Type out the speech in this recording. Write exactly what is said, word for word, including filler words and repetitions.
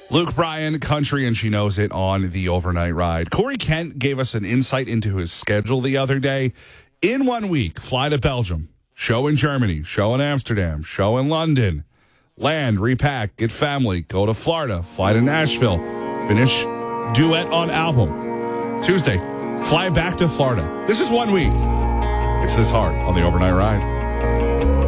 Luke Bryan, country, and she knows it on the overnight ride. Corey Kent gave us an insight into his schedule the other day. In one week, fly to Belgium, show in Germany, show in Amsterdam, show in London, land, repack, get family, go to Florida, fly to Nashville, finish duet on album. Tuesday, fly back to Florida. This is one week. It's this hard on the overnight ride.